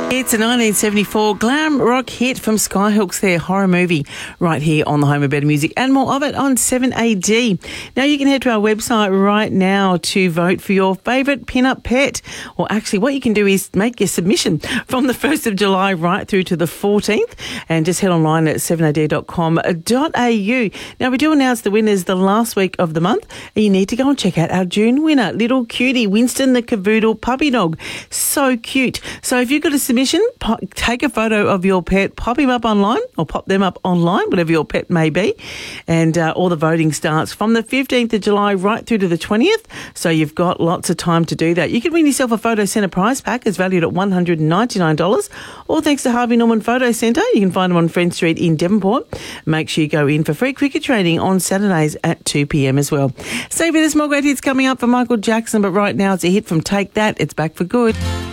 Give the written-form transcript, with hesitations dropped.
It's a 1974 glam rock hit from Skyhooks, their horror movie, right here on the home of better music, and more of it on 7AD. Now you can head to our website right now to vote for your favourite pin-up pet. Or actually what you can do is make your submission from the 1st of July right through to the 14th, and just head online at 7ad.com.au. Now we do announce the winners the last week of the month, and you need to go and check out our June winner, little cutie Winston the Cavoodle puppy dog. So cute. So if you've got a submission, take a photo of your pet, pop him up online, or pop them up online, whatever your pet may be, and all the voting starts from the 15th of July right through to the 20th, so you've got lots of time to do that. You can win yourself a Photo Centre prize pack. It's valued at $199, all thanks to Harvey Norman Photo Centre. You can find them on Friend Street in Devonport. Make sure you go in for free cricket training on Saturdays at 2 p.m. as well. Stay with us, more great hits coming up for Michael Jackson, but right now it's a hit from Take That. It's Back for Good.